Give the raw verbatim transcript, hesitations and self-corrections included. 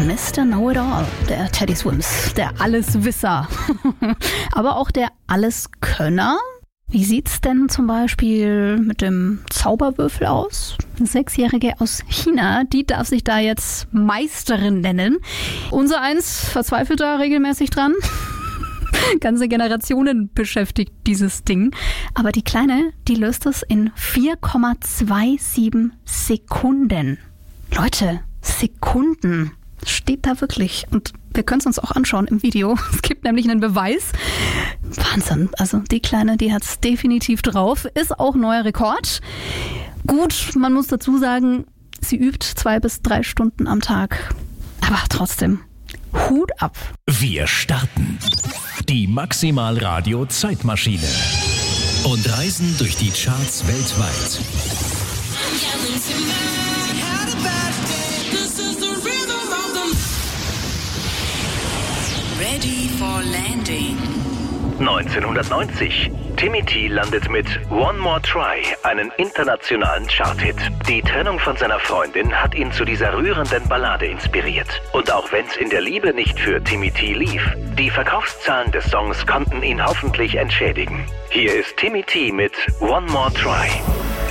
Mister Know-it-all, der Teddy Swims, der Alleswisser, aber auch der Alleskönner. Wie sieht's denn zum Beispiel mit dem Zauberwürfel aus? Eine Sechsjährige aus China, die darf sich da jetzt Meisterin nennen. Unser Eins verzweifelt da regelmäßig dran. Ganze Generationen beschäftigt dieses Ding. Aber die Kleine, die löst es in vier Komma siebenundzwanzig Sekunden. Leute, Sekunden. Steht da wirklich. Und wir können es uns auch anschauen im Video. Es gibt nämlich einen Beweis. Wahnsinn. Also die Kleine, die hat es definitiv drauf. Ist auch neuer Rekord. Gut, man muss dazu sagen, sie übt zwei bis drei Stunden am Tag. Aber trotzdem, Hut ab. Wir starten die Maximal Radio Zeitmaschine und reisen durch die Charts weltweit. Ready for landing. neunzehnhundertneunzig. Timmy T landet mit One More Try, einen internationalen Charthit. Die Trennung von seiner Freundin hat ihn zu dieser rührenden Ballade inspiriert. Und auch wenn es in der Liebe nicht für Timmy T lief, die Verkaufszahlen des Songs konnten ihn hoffentlich entschädigen. Hier ist Timmy T mit One More Try.